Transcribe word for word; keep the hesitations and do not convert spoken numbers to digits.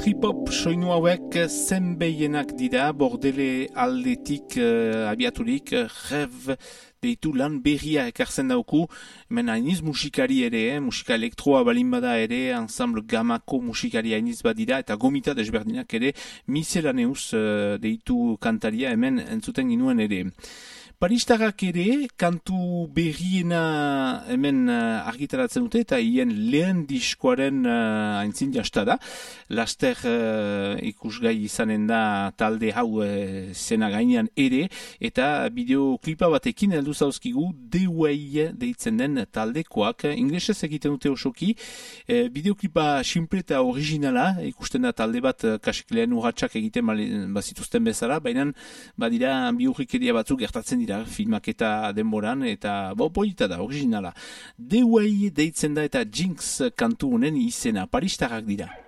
trip-hop soinu hauek zenbeienak dira, bordele aldetik uh, abiaturik, rev deitu lan berria ekartzen dauku, hemen hainiz musikari ere, eh? musika elektroa balin bada ere, ensemble gamako musikari hainiz badira, eta gomita desberdinak ere, miselaneuz uh, deitu kantaria hemen entzuten ginuen ere. Paristarrak ere, kantu berriena hemen uh, argitaratzen dute, eta hien lehen diskoaren uh, aintzin jasta da. Laster uh, ikusgai izanen da talde hau uh, zena gainean ere, eta bideoklipa batekin heldu zauzkigu The Way deitzen den taldekoak. Inglesez egiten dute osoki, uh, bideoklipa simple eta originala, ikusten da talde bat uh, kasik lehen urratxak egiten bazituzten bezala, baina badira biurrikeria batzuk gertatzen dira filmak eta denboran, eta bo, polita da, originala. The Way deitzen da eta Jinx kantu honen izena, paristarrak dira.